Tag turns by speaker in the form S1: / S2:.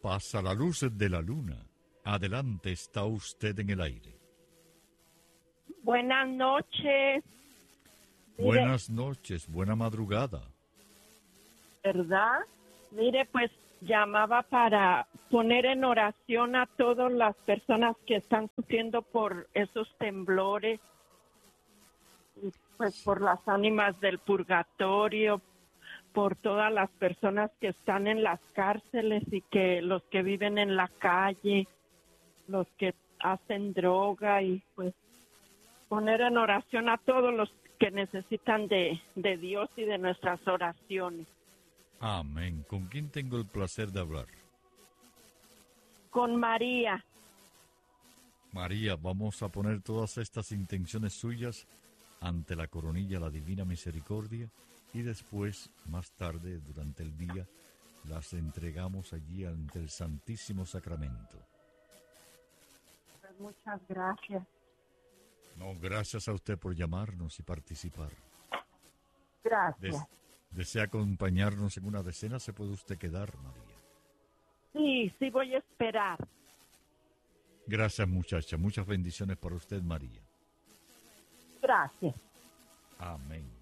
S1: pasa la luz de la luna. Adelante, está usted en el aire.
S2: Buenas noches.
S1: Buenas noches, buena madrugada.
S2: ¿Verdad? Mire, pues llamaba para poner en oración a todas las personas que están sufriendo por esos temblores, y pues por las ánimas del purgatorio, por todas las personas que están en las cárceles y que los que viven en la calle, los que hacen droga, y pues poner en oración a todos los que necesitan de Dios y de nuestras oraciones.
S1: Amén. ¿Con quién tengo el placer de hablar?
S2: Con María.
S1: María, vamos a poner todas estas intenciones suyas ante la coronilla de la Divina Misericordia y después, más tarde, durante el día, las entregamos allí ante el Santísimo Sacramento.
S2: Pues muchas gracias.
S1: No, gracias a usted por llamarnos y participar.
S2: Gracias.
S1: ¿Desea acompañarnos en una decena? ¿Se puede usted quedar, María?
S2: Sí, voy a esperar.
S1: Gracias, muchacha. Muchas bendiciones para usted, María.
S2: Gracias.
S1: Amén.